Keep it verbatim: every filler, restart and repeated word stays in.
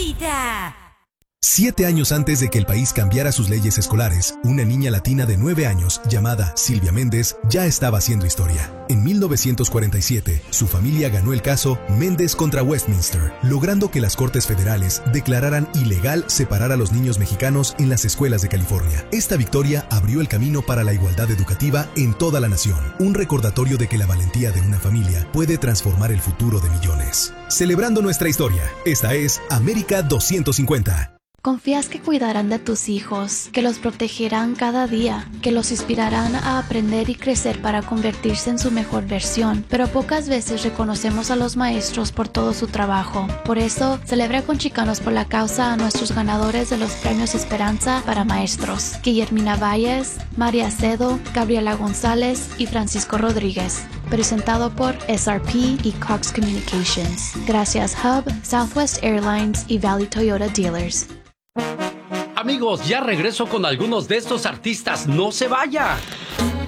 Gatita. Siete años antes de que el país cambiara sus leyes escolares, una niña latina de nueve años, llamada Silvia Méndez, ya estaba haciendo historia. En mil novecientos cuarenta y siete, su familia ganó el caso Méndez contra Westminster, logrando que las Cortes Federales declararan ilegal separar a los niños mexicanos en las escuelas de California. Esta victoria abrió el camino para la igualdad educativa en toda la nación, un recordatorio de que la valentía de una familia puede transformar el futuro de millones. Celebrando nuestra historia, esta es América doscientos cincuenta. ¿Confías que cuidarán de tus hijos, que los protegerán cada día, que los inspirarán a aprender y crecer para convertirse en su mejor versión? Pero pocas veces reconocemos a los maestros por todo su trabajo. Por eso, celebra con Chicanos por la Causa a nuestros ganadores de los premios Esperanza para Maestros: Guillermina Valles, María Acedo, Gabriela González y Francisco Rodríguez. Presentado por S R P y Cox Communications. Gracias Hub, Southwest Airlines y Valley Toyota Dealers. Amigos, ya regreso con algunos de estos artistas. ¡No se vaya!